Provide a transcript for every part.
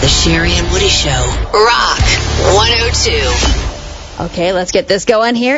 The Sherry and Woody Show. Rock 102. Okay, let's get this going here.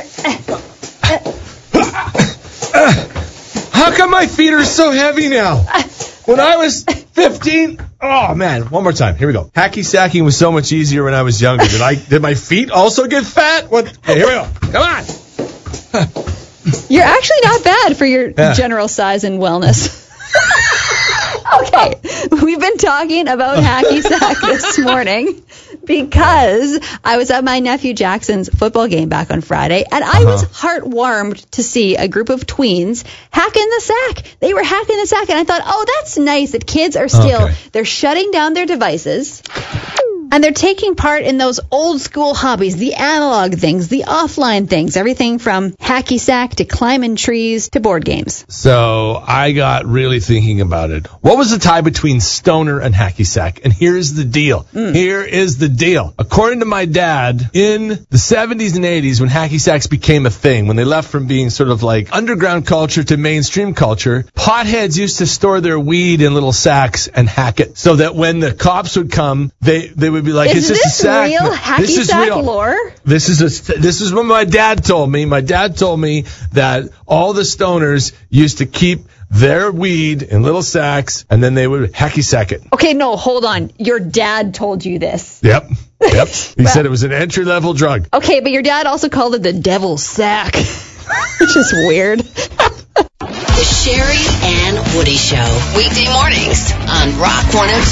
How come my feet are so heavy now? When I was 15, oh man, one more time. Here we go. Hacky sacking was so much easier when I was younger. Did my feet also get fat? What? Okay, here we go. Come on. You're actually not bad for your general size and wellness. Okay, we've been talking about hacky sack this morning because I was at my nephew Jackson's football game back on Friday, and I was heartwarmed to see a group of tweens hacking the sack. They were hacking the sack, and I thought, oh, that's nice that kids are still, they're shutting down their devices. And they're taking part in those old school hobbies, the analog things, the offline things, everything from hacky sack to climbing trees to board games. So I got really thinking about it. What was the tie between stoner and hacky sack? And here's the deal. Here is the deal. According to my dad, in the 70s and 80s, when hacky sacks became a thing, when they left from being sort of like underground culture to mainstream culture, potheads used to store their weed in little sacks and hack it so that when the cops would come, they would be like, is this a sack? Real hacky sack lore? This is what my dad told me. My dad told me that all the stoners used to keep their weed in little sacks, and then they would hacky sack it. Okay, no, hold on. Your dad told you this. Yep. He said it was an entry-level drug. Okay, but your dad also called it the devil's sack, which is weird. The Sherry and Woody Show. Weekday mornings on Rock 102.